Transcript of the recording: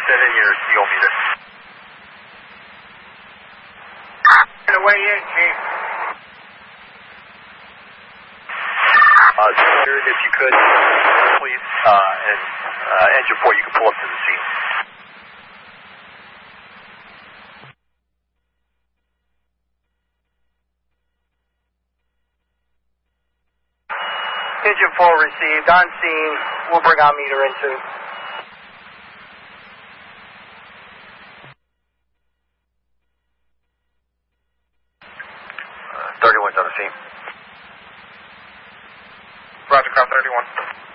send in your CO meter. Away in, Chief. If you could, please, and engine 4, you can pull up to the scene. Engine 4 received. On scene. We'll bring our meter in too. 31's on the scene. Roger, car 31.